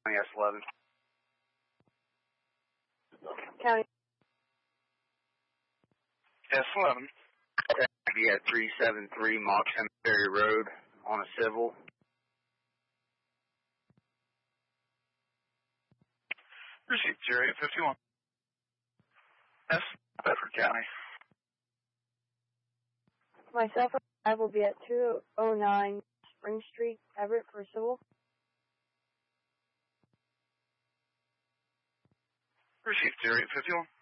S11. County. S11. Be at 373 Mock Cemetery Road on a civil. Received 0851. S. Bedford County. Myself and I will be at 209 Spring Street, Everett, for civil. Received 0851.